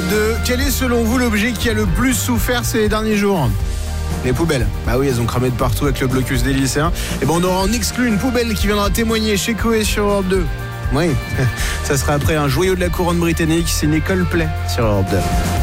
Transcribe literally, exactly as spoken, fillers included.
deux. Quel est selon vous l'objet qui a le plus souffert ces derniers jours ? Les poubelles. Bah oui, elles ont cramé de partout avec le blocus des lycéens. Et ben on aura en exclu une poubelle qui viendra témoigner chez Coé sur Europe deux. Oui, ça sera après un joyau de la couronne britannique, c'est Nicole Play sur Europe deux.